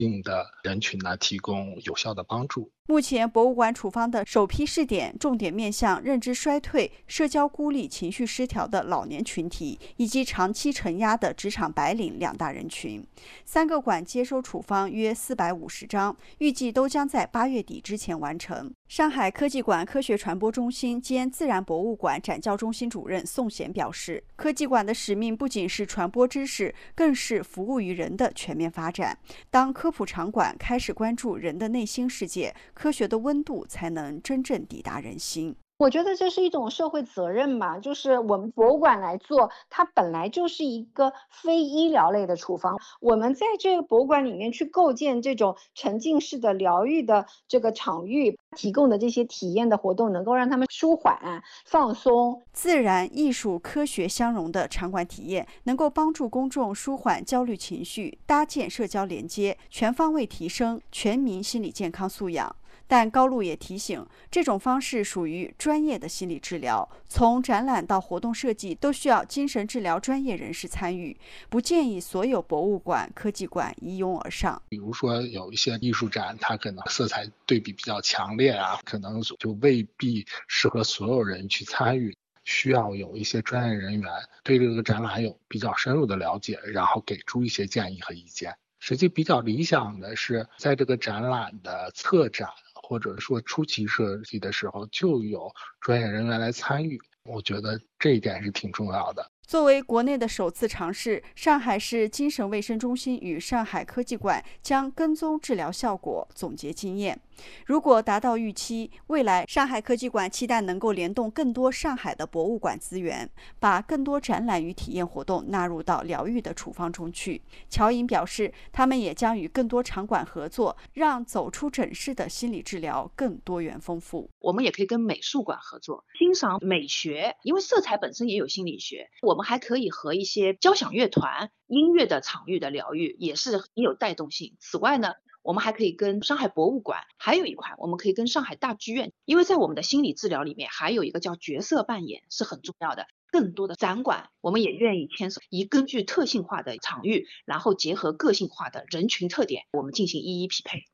应的人群呢提供有效的帮助。 目前博物馆处方的首批试点重点面向认知衰退、社交孤立、情绪失调的老年群体，以及长期承压的职场白领两大人群。3个馆接收处方约450张，预计都将在8月底之前完成。上海科技馆科学传播中心兼自然博物馆展教中心主任宋贤表示，科技馆的使命不仅是传播知识，更是服务于人的全面发展。当科普场馆开始关注人的内心世界，科学的温度才能真正抵达人心。 我觉得这是一种社会责任嘛，就是我们博物馆来做，它本来就是一个非医疗类的处方，我们在这个博物馆里面去构建这种沉浸式的疗愈的这个场域，提供的这些体验的活动，能够让他们舒缓、放松。 自然、艺术、科学相融的场馆体验，能够帮助公众舒缓焦虑情绪，搭建社交连接，全方位提升全民心理健康素养。但高露也提醒，这种方式属于专业的心理治疗，从展览到活动设计都需要精神治疗专业人士参与，不建议所有博物馆、科技馆一拥而上。 比如说有一些艺术展，它可能色彩对比比较强烈啊，可能就未必适合所有人去参与，需要有一些专业人员对这个展览有比较深入的了解，然后给出一些建议和意见。实际比较理想的是，在这个展览的策展或者说初期设计的时候，就有专业人员来参与，我觉得这一点是挺重要的。 作为国内的首次尝试，上海市精神卫生中心与上海科技馆将跟踪治疗效果，总结经验。如果达到预期，未来上海科技馆期待能够联动更多上海的博物馆资源，把更多展览与体验活动纳入到疗愈的处方中去。乔颖表示，他们也将与更多场馆合作，让走出诊室的心理治疗更多元丰富。 我们也可以跟美术馆合作，欣赏美学，因为色彩本身也有心理学。我们还可以和一些交响乐团、音乐的场域的疗愈也有带动性。此外呢，我们还可以跟上海博物馆，还有一块我们可以跟上海大剧院，因为在我们的心理治疗里面还有一个叫角色扮演是很重要的。更多的展馆我们也愿意牵手，根据特性化的场域，然后结合个性化的人群特点，我们进行一一匹配。